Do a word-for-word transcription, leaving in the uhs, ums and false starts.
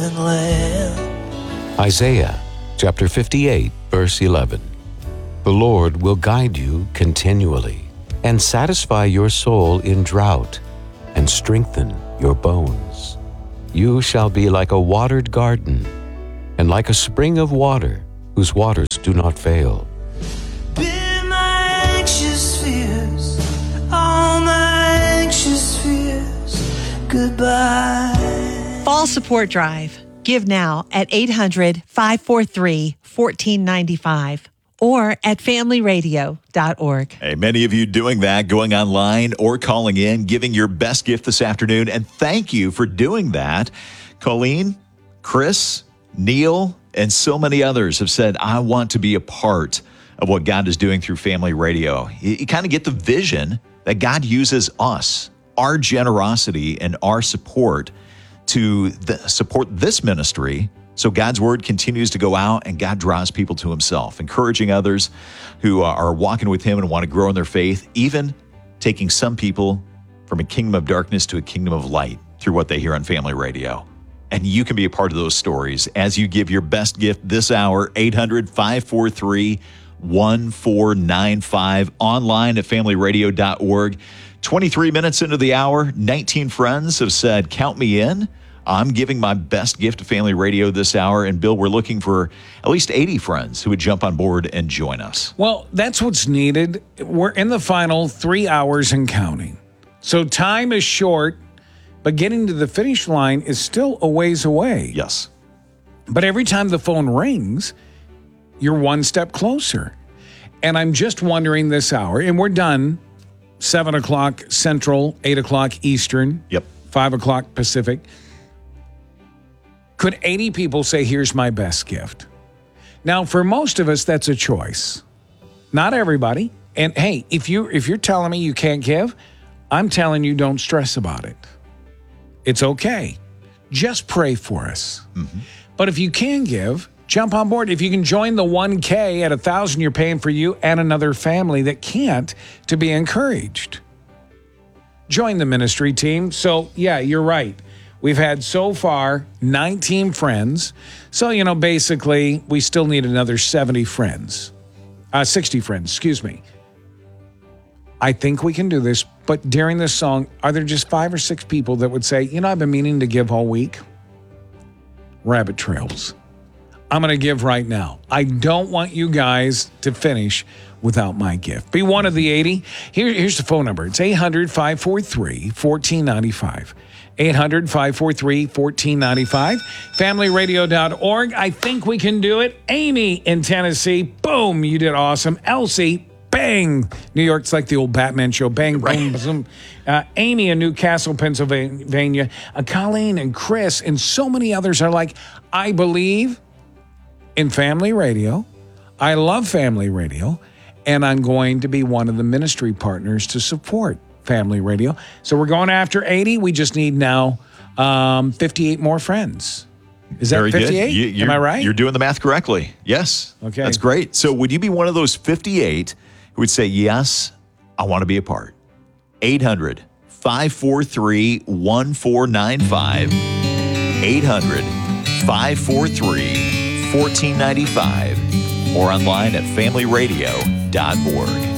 and lamb. Isaiah chapter fifty-eight, verse eleven. The Lord will guide you continually and satisfy your soul in drought and strengthen your bones. You shall be like a watered garden and like a spring of water whose waters do not fail. Be my anxious fears, all my anxious fears, goodbye. Fall Support Drive. Give now at eight hundred, five four three, one four nine five or at family radio dot org. Hey, many of you doing that, going online or calling in, giving your best gift this afternoon. And thank you for doing that. Colleen, Chris, Neil, and so many others have said, I want to be a part of what God is doing through Family Radio. You, you kind of get the vision that God uses us, our generosity and our support to the, support this ministry, so God's word continues to go out and God draws people to himself, encouraging others who are walking with him and want to grow in their faith, even taking some people from a kingdom of darkness to a kingdom of light through what they hear on Family Radio. And you can be a part of those stories as you give your best gift this hour, eight hundred, five four three, one four nine five, online at family radio dot org. twenty-three minutes into the hour, nineteen friends have said, count me in. I'm giving my best gift to Family Radio this hour. And Bill, we're looking for at least eighty friends who would jump on board and join us. Well, that's what's needed. We're in the final three hours and counting. So time is short, but getting to the finish line is still a ways away. Yes. But every time the phone rings, you're one step closer. And I'm just wondering this hour, and we're done, seven o'clock Central, eight o'clock Eastern, yep, five o'clock Pacific. Could eighty people say, here's my best gift? Now, for most of us, that's a choice. Not everybody. And hey, if, you, if you're telling me you can't give, I'm telling you don't stress about it. It's okay. Just pray for us. Mm-hmm. But if you can give, jump on board. If you can join the one K at one thousand you're paying for you and another family that can't, to be encouraged. Join the ministry team. So, yeah, you're right. We've had so far nineteen friends. So, you know, basically, we still need another seventy friends. Uh, sixty friends, excuse me. I think we can do this, but during this song, are there just five or six people that would say, you know, I've been meaning to give all week? Rabbit trails. I'm going to give right now. I don't want you guys to finish without my gift. Be one of the eighty. Here, here's the phone number. It's eight hundred, five four three, one four nine five. eight hundred, five four three, one four nine five. family radio dot org. I think we can do it. Amy in Tennessee. Boom, you did awesome. Elsie, bang. New York's like the old Batman show. Bang, boom, boom. Uh, Amy in Newcastle, Pennsylvania. Uh, Colleen and Chris and so many others are like, I believe in Family Radio. I love Family Radio. And I'm going to be one of the ministry partners to support Family Radio. So we're going after eighty. We just need now um, fifty-eight more friends. Is that Very fifty-eight? You, Am I right? You're doing the math correctly. Yes. Okay. That's great. So would you be one of those fifty-eight who would say, yes, I want to be a part? eight hundred, five four three, one four nine five. eight hundred, five four three, one four nine five. Or online at family radio dot org.